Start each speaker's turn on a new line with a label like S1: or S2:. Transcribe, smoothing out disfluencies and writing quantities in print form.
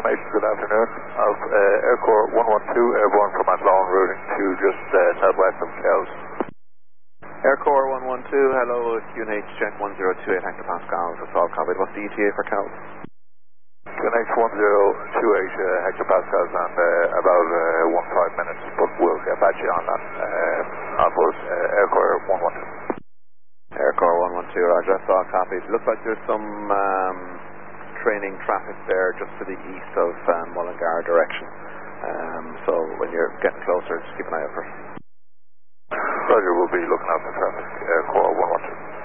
S1: information, good afternoon, of Aircore 112 airborne from Athlone routing to just southwest of Kells.
S2: Aircore 112, hello, it's UNH Jet 1028 hectopascals, that's all copied. What's the ETA for Kells?
S1: UNH 1028 hectopascals and about 15 minutes, but we'll get back to you on that. Alpha Aircore 112.
S2: Aircore 112, roger, that's all copied. Looks like there's some training traffic there just to the east of Mullingar direction. So when you're getting closer, just keep an eye out for it.
S1: Roger, we'll be looking out for traffic, Aircore 112.